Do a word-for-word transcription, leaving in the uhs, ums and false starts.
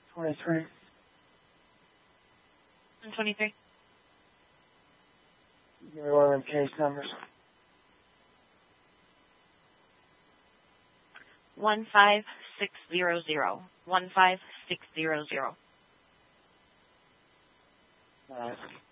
twenty-three. one twenty-three. Give me one of them case numbers. One five six zero zero. One five six zero zero. All right.